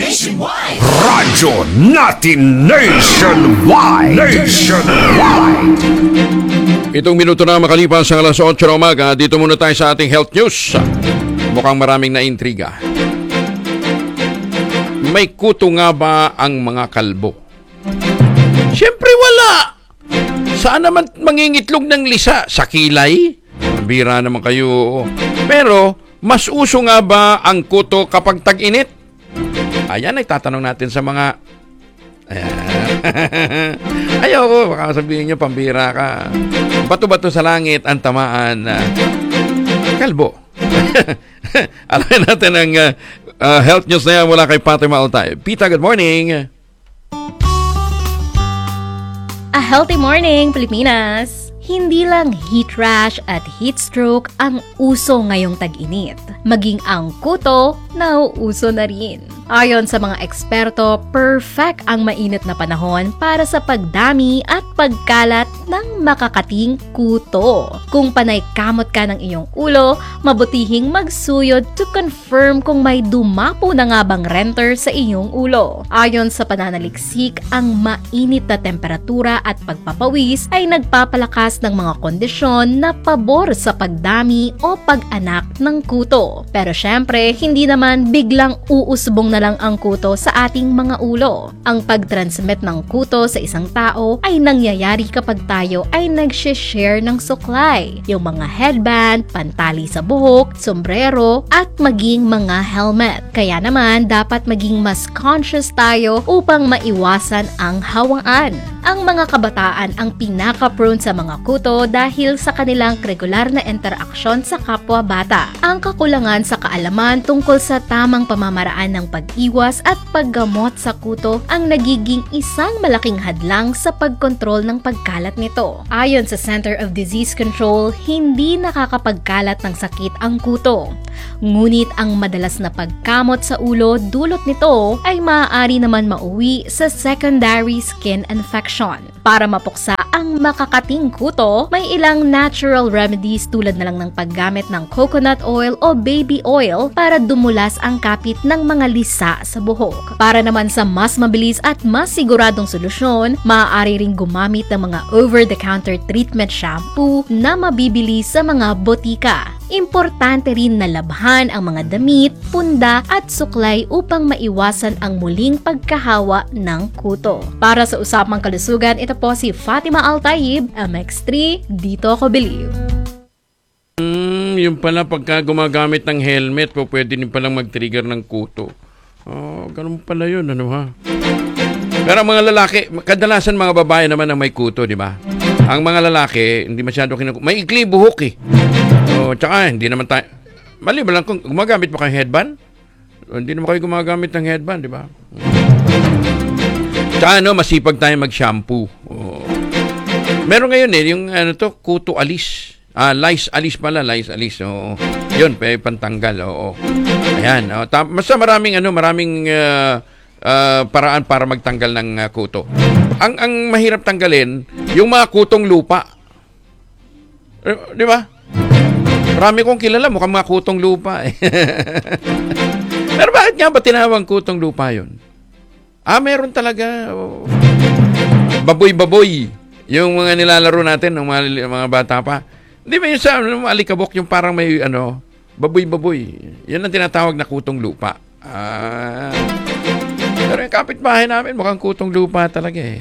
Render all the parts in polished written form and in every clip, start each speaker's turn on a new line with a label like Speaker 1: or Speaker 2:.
Speaker 1: Nationwide.
Speaker 2: Radyo natin nationwide. Nationwide.
Speaker 3: Itong minuto na makalipas sa alas 8 ng umaga, dito muna tayo sa ating health news. Mukhang maraming naintriga. May kuto nga ba ang mga kalbo? Siyempre wala. Saan naman mangingitlog ng lisa? Sa kilay? Bira naman kayo. Pero, mas uso nga ba ang kuto kapag tag-init? Ayan, nagtatanong natin sa mga... Ayoko, baka sabihin nyo, pambira ka. Bato-bato sa langit ang tamaan. Kalbo. Alamin natin ang health news na yan mula kay Fatima Altay. Pita, good morning.
Speaker 4: A healthy morning, Pilipinas! Hindi lang heat rash at heat stroke ang uso ngayong tag-init. Maging ang kuto, nauuso na rin. Ayon sa mga eksperto, perfect ang mainit na panahon para sa pagdami at pagkalat ng makakating kuto. Kung panay kamot ka ng iyong ulo, mabutihing magsuyod to confirm kung may dumapo na nga bang renter sa iyong ulo. Ayon sa pananaliksik, ang mainit na temperatura at pagpapawis ay nagpapalakas ng mga kondisyon na pabor sa pagdami o pag-anak ng kuto. Pero syempre, hindi naman biglang uusbong na lang ang kuto sa ating mga ulo. Ang pag-transmit ng kuto sa isang tao ay nangyayari kapag tayo ay nag-share ng suklay. Yung mga headband, pantali sa buhok, sombrero, at maging mga helmet. Kaya naman, dapat maging mas conscious tayo upang maiwasan ang hawaan. Ang mga kabataan ang pinaka-prone sa mga kuto dahil sa kanilang regular na interaksyon sa kapwa-bata. Ang kakulangan sa kaalaman tungkol sa tamang pamamaraan ng pag-iwas at paggamot sa kuto ang nagiging isang malaking hadlang sa pagkontrol ng pagkalat nito. Ayon sa Center of Disease Control, hindi nakakapagkalat ng sakit ang kuto. Ngunit ang madalas na pagkamot sa ulo dulot nito ay maaari naman mauwi sa secondary skin infection. Para mapuksa ang makakating kuto, may ilang natural remedies tulad na lang ng paggamit ng coconut oil o baby oil para dumulas ang kapit ng mga lisa sa buhok. Para naman sa mas mabilis at mas siguradong solusyon, maaari ring gumamit ng mga over-the-counter treatment shampoo na mabibili sa mga botika. Importante rin na labhan ang mga damit, punda at suklay upang maiwasan ang muling pagkahawa ng kuto. Para sa usapang kalusugan, ito po si Fatima Altayib, MX3, dito ako believe.
Speaker 3: Yung pala pagka gumagamit ng helmet po, pwede din palang mag-trigger ng kuto. Ganun pala yun, ano ha? Pero ang mga lalaki, kadalasan mga babae naman ang may kuto, di ba? Ang mga lalaki, hindi masyado may ikli buhok eh. Tsaka hindi naman tayo, mali ba lang kung gumagamit pa kayo headband? Hindi naman kayo gumagamit ng headband, di ba? Tsaka masipag tayo mag-shampoo. Meron ngayon yung kuto alis. Lice alis pala, lice alis. Yun, pantanggal. Ayan. Basta maraming paraan para magtanggal ng kuto. Ang mahirap tanggalin, yung mga kutong lupa. Di ba? Marami kong kilala, mukhang mga kutong lupa eh. Pero bakit nga ba tinawag kutong lupa yun? Meron talaga. Baboy-baboy. Yung mga nilalaro natin, ng mga bata pa. Hindi ba yun sa alikabok, yung parang may baboy-baboy. Yun ang tinatawag na kutong lupa. Pero yung kapitbahay namin, mukhang kutong lupa talaga eh.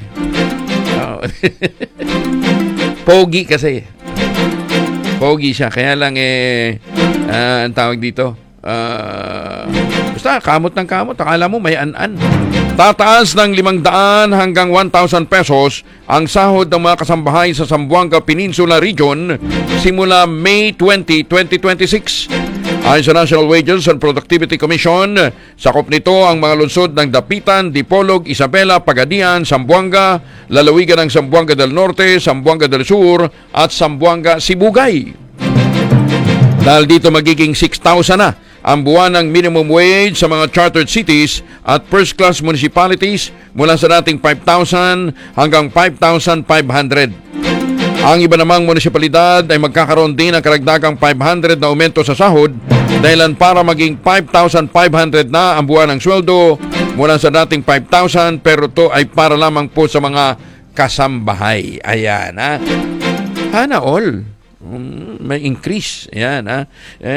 Speaker 3: Pogi kasi. Pogi siya. Kaya lang ang tawag dito. Basta kamot ng kamot. Akala mo may an-an. Tataas ng 500 hanggang 1,000 pesos ang sahod ng mga kasambahay sa Zamboanga Peninsula Region simula May 20, 2026. Ayon sa National Wages and Productivity Commission, sakop nito ang mga lungsod ng Dapitan, Dipolog, Isabela, Pagadian, Zamboanga, lalawigan ng Zamboanga del Norte, Zamboanga del Sur at Zamboanga Sibugay. Dahil dito magiging 6,000 na ang buwan ng minimum wage sa mga chartered cities at first-class municipalities mula sa dating 5,000 hanggang 5,500. Ang iba namang munisipalidad ay magkakaroon din ng karagdagang 500 na aumento sa sahod dahilan para maging 5,500 na ang buwan ng sweldo mula sa dating 5,000 pero to ay para lamang po sa mga kasambahay. Ayan, ha? Sana all. May increase. Ayan, ha?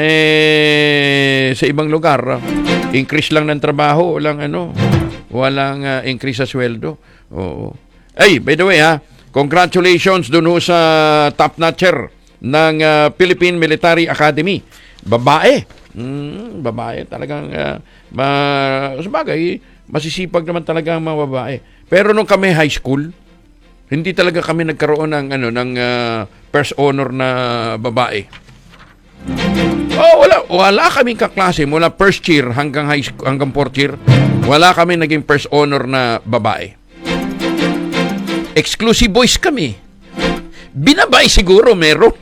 Speaker 3: Sa ibang lugar, increase lang ng trabaho, walang increase sa sweldo. Oo. Ay, by the way, ha? Congratulations dun sa top notcher ng Philippine Military Academy. Babae. Babae. Talagang, sabagay, masisipag naman talaga ang mga babae. Pero nung kami high school, hindi talaga kami nagkaroon ng first honor na babae. Wala kaming kaklase mula first year hanggang high school, hanggang fourth year. Wala kami naging first honor na babae. Exclusive boys kami. Binabay siguro meron.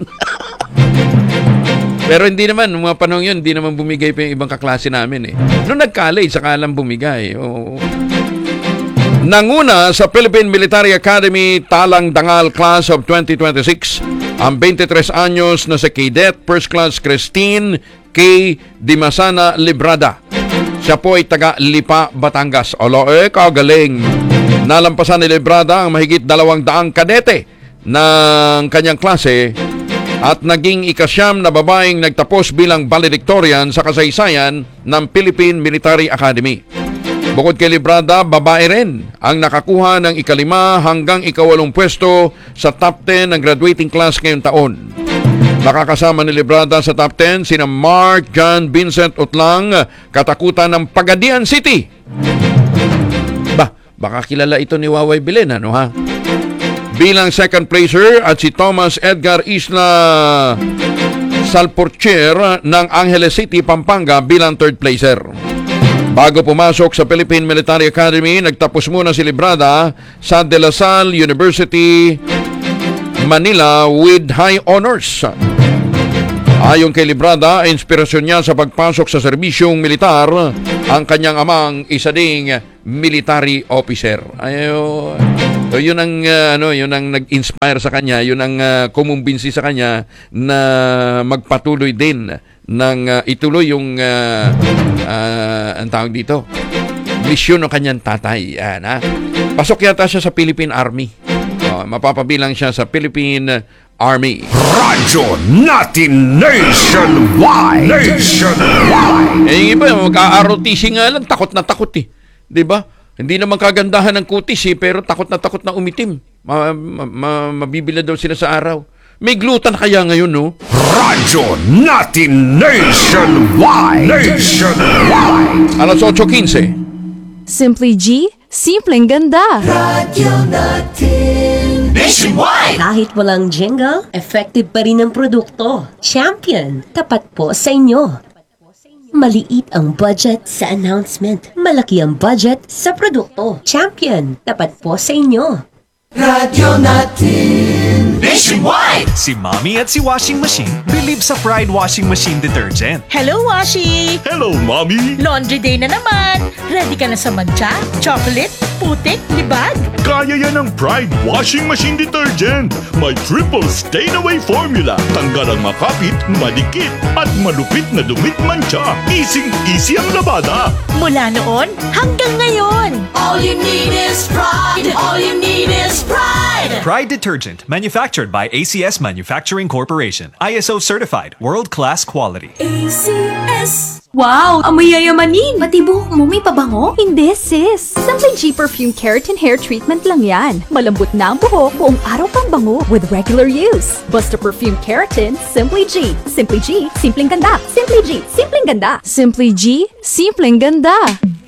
Speaker 3: Pero hindi naman, mga panahon yun, hindi naman bumigay pa yung ibang kaklase namin eh. Noong nag-college, saka lang bumigay. Oo. Nanguna sa Philippine Military Academy Talang Dangal Class of 2026 ang 23 anyos na si Cadet First Class Christine K. Dimasana Librada. Siya po ay taga Lipa, Batangas. Kagaling. Nalampasan ni Librada ang mahigit 200 kadete ng kanyang klase at naging ikasyam na babaeng nagtapos bilang valedictorian sa kasaysayan ng Philippine Military Academy. Bukod kay Librada, babae rin ang nakakuha ng 5 hanggang 8 pwesto sa top 10 ng graduating class ngayong taon. Nakakasama ni Librada sa top 10 sina Mark John Vincent Utlang, katakutan ng Pagadian City. Baka kilala ito ni Waway Belen, ha? Bilang second placer at si Thomas Edgar Isla Salporcher ng Angeles City, Pampanga bilang third placer. Bago pumasok sa Philippine Military Academy, nagtapos muna si Librada sa De La Salle University, Manila with high honors. Ayon kay Librada, inspirasyon niya sa pagpasok sa serbisyong militar ang kanyang amang isa ding military officer. Yun ang nag-inspire sa kanya, yun ang kumumbinsi sa kanya na magpatuloy din ng ituloy yung ang tawag dito, misyon ng kanyang tatay. Pasok yata siya sa Philippine Army. Mapapabilang siya sa Philippine Army.
Speaker 2: Radyo natin nationwide.
Speaker 3: Yung iba, mag-ROTC nga lang, takot na takot eh. Diba? Hindi naman kagandahan ng kutis eh, pero takot na umitim. Mabibila daw sila sa araw. May gluten kaya ngayon, no?
Speaker 2: Radyo natin nationwide.
Speaker 3: Alas 8:15.
Speaker 1: Simply G, simpleng ganda.
Speaker 5: Radyo natin nationwide.
Speaker 6: Kahit walang jingle, effective pa rin ang produkto. Champion, tapat po sa inyo. Maliit ang budget sa announcement. Malaki ang budget sa produkto. Champion, tapat po sa inyo.
Speaker 5: Radyo natin nationwide.
Speaker 7: Si Mommy at si Washing Machine believe sa Pride Washing Machine Detergent.
Speaker 8: Hello, Washi!
Speaker 7: Hello, Mommy!
Speaker 8: Laundry day na naman! Ready ka na sa mancha, chocolate, putik, libag?
Speaker 7: Kaya yan ang Pride Washing Machine Detergent. May triple stain-away formula. Tanggal ang makapit, madikit, at malupit na dumit mancha. Easy ang labada.
Speaker 8: Mula noon hanggang ngayon!
Speaker 5: All you need is pride. All you need is pride.
Speaker 7: Pride Detergent, manufactured by ACS Manufacturing Corporation. ISO certified, world-class quality.
Speaker 5: ACS.
Speaker 1: Wow, amoy yayamanin. Pati buhok mo may pabango? Hindi, sis. Simply G Perfume Keratin Hair Treatment lang yan. Malambot na ang buhok, buong araw pang bango with regular use. Basta Perfume Keratin, Simply G. Simply G, simpleng ganda. Simply G, simpleng ganda. Simply G, simpleng ganda.